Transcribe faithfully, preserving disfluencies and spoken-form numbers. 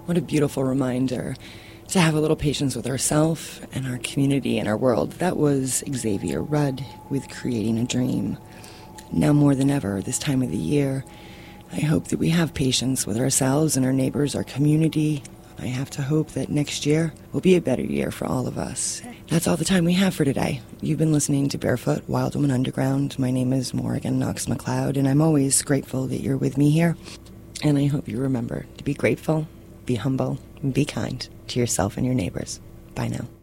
What a beautiful reminder to have a little patience with ourselves and our community and our world. That was Xavier Rudd with Creating a Dream. Now more than ever, this time of the year, I hope that we have patience with ourselves and our neighbors, our community. I have to hope that next year will be a better year for all of us. That's all the time we have for today. You've been listening to Barefoot Wild Woman Underground. My name is Morrigan Knox McLeod, and I'm always grateful that you're with me here. And I hope you remember to be grateful, be humble, and be kind to yourself and your neighbors. Bye now.